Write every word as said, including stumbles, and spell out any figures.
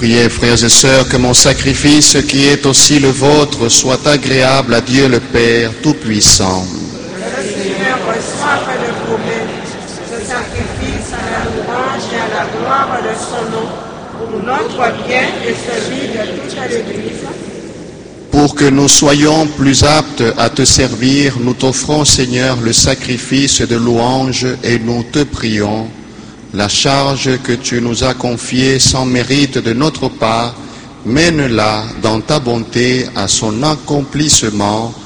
Priez, frères et sœurs, que mon sacrifice, qui est aussi le vôtre, soit agréable à Dieu le Père Tout-Puissant. Le Seigneur reçoive le promets, ce sacrifice à la louange et à la gloire de son nom, pour notre bien et celui de toute l'Église. Pour que nous soyons plus aptes à te servir, nous t'offrons, Seigneur, le sacrifice de louange et nous te prions. La charge que tu nous as confiée sans mérite de notre part, mène-la dans ta bonté à son accomplissement